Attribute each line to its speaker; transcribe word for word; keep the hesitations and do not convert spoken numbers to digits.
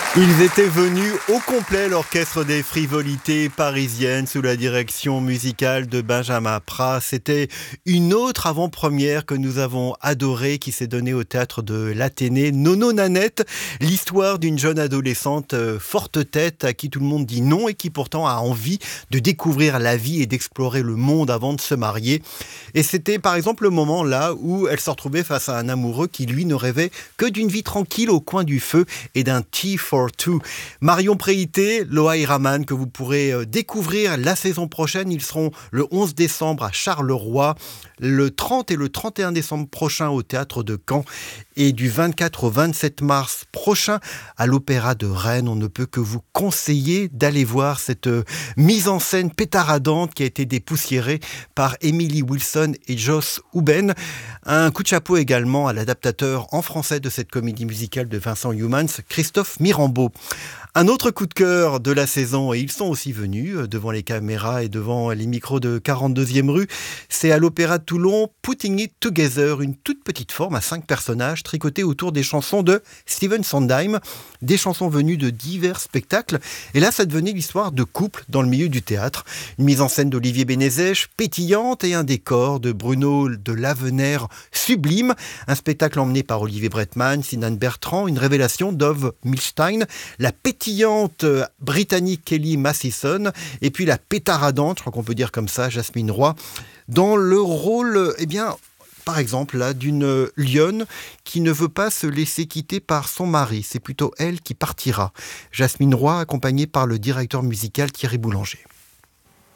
Speaker 1: Ils étaient venus au complet, l'orchestre des frivolités parisiennes sous la direction musicale de Benjamin Pras. C'était une autre avant-première que nous avons adorée qui s'est donnée au théâtre de l'Athénée. Nono Nanette, l'histoire d'une jeune adolescente euh, forte tête à qui tout le monde dit non et qui pourtant a envie de découvrir la vie et d'explorer le monde avant de se marier. Et c'était par exemple le moment là où elle se retrouvait face à un amoureux qui lui ne rêvait que d'une vie tranquille au coin du feu et d'un tea for two. Marion Préité, Loaï Raman, que vous pourrez découvrir la saison prochaine. Ils seront le onze décembre à Charleroi, le trente et le trente et un décembre prochain au théâtre de Caen et du vingt-quatre au vingt-sept mars prochain à l'Opéra de Rennes. On ne peut que vous conseiller d'aller voir cette mise en scène pétaradante qui a été dépoussiérée par Emily Wilson et Joss Houben. Un coup de chapeau également à l'adaptateur en français de cette comédie musicale de Vincent Youmans, Christophe Mirambeau. Un autre coup de cœur de la saison, et ils sont aussi venus devant les caméras et devant les micros de quarante-deuxième rue, c'est à l'Opéra de Toulon, Putting It Together, une toute petite forme à cinq personnages tricotés autour des chansons de Stephen Sondheim, des chansons venues de divers spectacles. Et là, ça devenait l'histoire de couples dans le milieu du théâtre. Une mise en scène d'Olivier Bénézèche pétillante et un décor de Bruno de Lavenaire sublime. Un spectacle emmené par Olivier Bretman, Sinan Bertrand, une révélation d'Ove Milstein, la pétillante britannique Kelly Massison et puis la pétaradante, je crois qu'on peut dire comme ça, Jasmine Roy, dans le rôle, eh bien, par exemple, là, d'une lionne qui ne veut pas se laisser quitter par son mari. C'est plutôt elle qui partira. Jasmine Roy, accompagnée par le directeur musical Thierry Boulanger.